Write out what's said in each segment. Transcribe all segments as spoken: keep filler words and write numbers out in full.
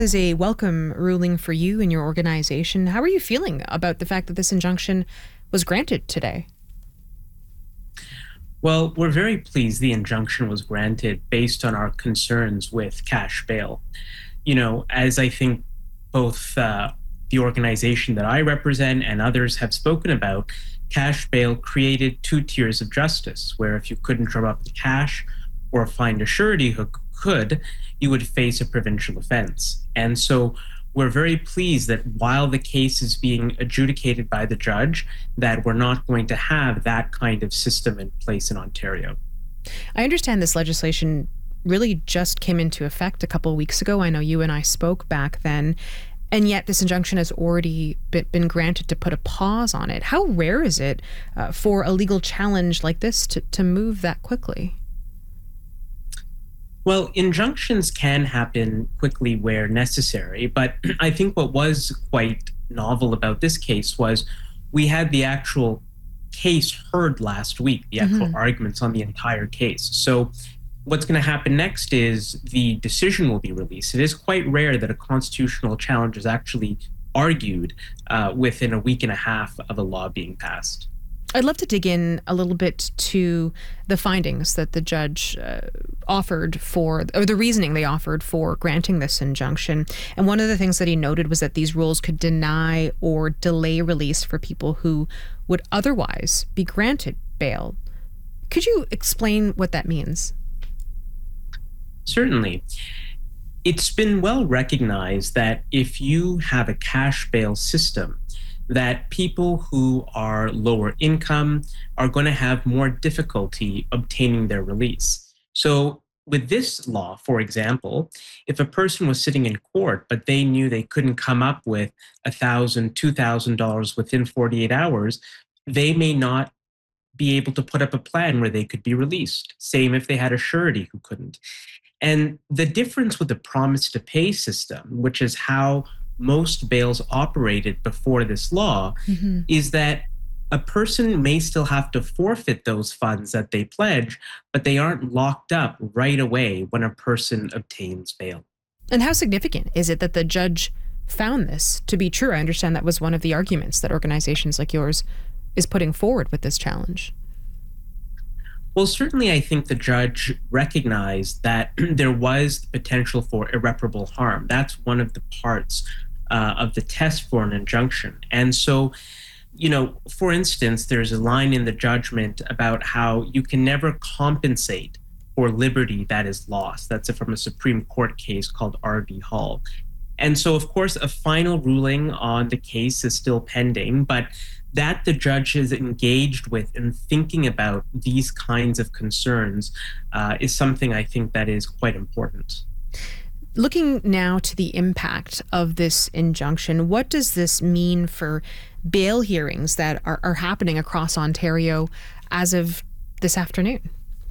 Is a welcome ruling for you and your organization. How are you feeling about the fact that this injunction was granted today? Well, we're very pleased the injunction was granted based on our concerns with cash bail. You know, as I think both uh, the organization that I represent and others have spoken about, cash bail created two tiers of justice, where if you couldn't drum up the cash or find a surety who could, you would face a provincial offense. And so we're very pleased that while the case is being adjudicated by the judge, that we're not going to have that kind of system in place in Ontario. I understand this legislation really just came into effect a couple of weeks ago. I know you and I spoke back then, and yet this injunction has already be- been granted to put a pause on it. How rare is it uh, for a legal challenge like this to, to move that quickly? Well, injunctions can happen quickly where necessary, but I think what was quite novel about this case was we had the actual case heard last week, the actual hmm arguments on the entire case. So, what's going to happen next is the decision will be released. It is quite rare that a constitutional challenge is actually argued uh, within a week and a half of a law being passed. I'd love to dig in a little bit to the findings that the judge uh, offered for, or the reasoning they offered for granting this injunction. And one of the things that he noted was that these rules could deny or delay release for people who would otherwise be granted bail. Could you explain what that means? Certainly. It's been well recognized that if you have a cash bail system, that people who are lower income are going to have more difficulty obtaining their release. So, with this law, for example, if a person was sitting in court, but they knew they couldn't come up with a thousand, two thousand dollars within forty-eight hours, they may not be able to put up a plan where they could be released. Same if they had a surety who couldn't. And the difference with the promise to pay system, which is how most bails operated before this law, hmm is that a person may still have to forfeit those funds that they pledge, but they aren't locked up right away when a person obtains bail. And how significant is it that the judge found this to be true? I understand that was one of the arguments that organizations like yours is putting forward with this challenge. Well, certainly, I think the judge recognized that there was the potential for irreparable harm. That's one of the parts uh, of the test for an injunction. And so, you know, for instance, there's a line in the judgment about how you can never compensate for liberty that is lost. That's from a Supreme Court case called R V Hall. And so, of course, a final ruling on the case is still pending, but that the judge is engaged with and thinking about these kinds of concerns uh, is something I think that is quite important. Looking now to the impact of this injunction, what does this mean for bail hearings that are, are happening across Ontario as of this afternoon?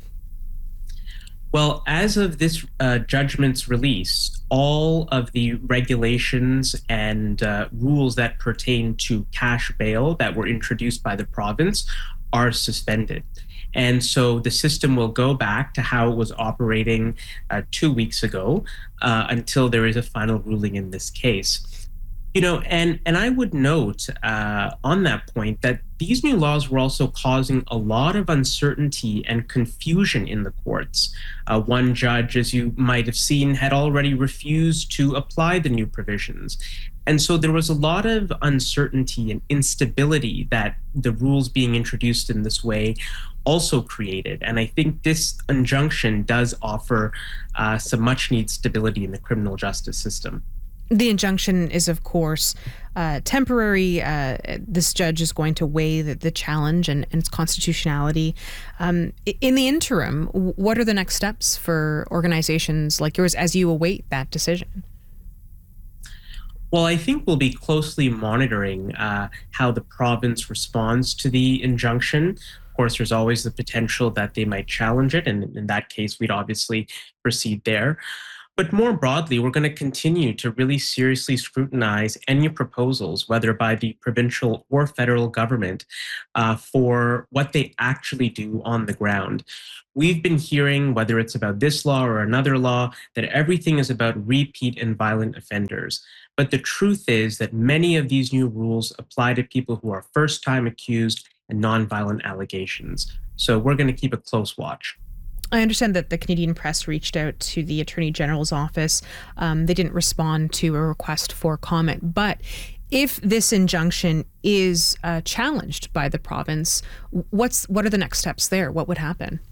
Well, as of this uh, judgment's release, all of the regulations and uh, rules that pertain to cash bail that were introduced by the province are suspended. And so the system will go back to how it was operating uh, two weeks ago uh, until there is a final ruling in this case. You know, and and I would note uh, on that point that these new laws were also causing a lot of uncertainty and confusion in the courts. Uh, one judge, as you might have seen, had already refused to apply the new provisions. And so there was a lot of uncertainty and instability that the rules being introduced in this way also created. And I think this injunction does offer uh, some much needed stability in the criminal justice system. The injunction is, of course, uh, temporary. Uh, this judge is going to weigh the, the challenge and, and its constitutionality. Um, i- in the interim, w- what are the next steps for organizations like yours as you await that decision? Well, I think we'll be closely monitoring uh, how the province responds to the injunction. Of course, there's always the potential that they might challenge it, and in that case, we'd obviously proceed there. But more broadly, we're going to continue to really seriously scrutinize any proposals, whether by the provincial or federal government, uh, for what they actually do on the ground. We've been hearing, whether it's about this law or another law, that everything is about repeat and violent offenders. But the truth is that many of these new rules apply to people who are first-time accused and nonviolent allegations. So we're going to keep a close watch. I understand that the Canadian Press reached out to the Attorney General's office. Um, they didn't respond to a request for comment. But if this injunction is uh, challenged by the province, what's what are the next steps there? What would happen?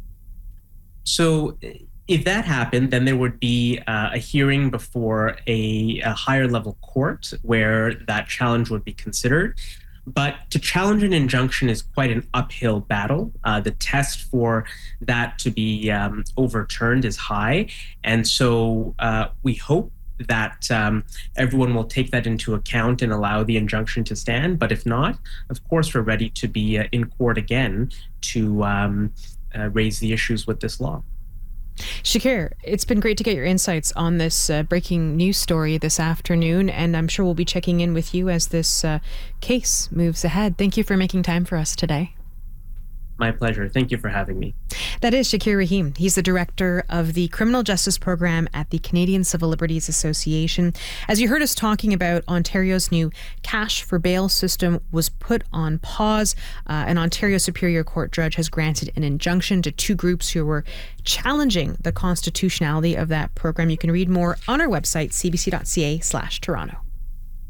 So if that happened, then there would be uh, a hearing before a, a higher level court where that challenge would be considered. But to challenge an injunction is quite an uphill battle. Uh, the test for that to be um, overturned is high. And so uh, we hope that um, everyone will take that into account and allow the injunction to stand. But if not, of course, we're ready to be uh, in court again to um, uh, raise the issues with this law. Shakir, it's been great to get your insights on this uh, breaking news story this afternoon, and I'm sure we'll be checking in with you as this uh, case moves ahead. Thank you for making time for us today. My pleasure. Thank you for having me. That is Shakir Rahim. He's the director of the Criminal Justice Program at the Canadian Civil Liberties Association. As you heard us talking about, Ontario's new cash for bail system was put on pause. Uh, an Ontario Superior Court judge has granted an injunction to two groups who were challenging the constitutionality of that program. You can read more on our website, c b c dot c a slash Toronto.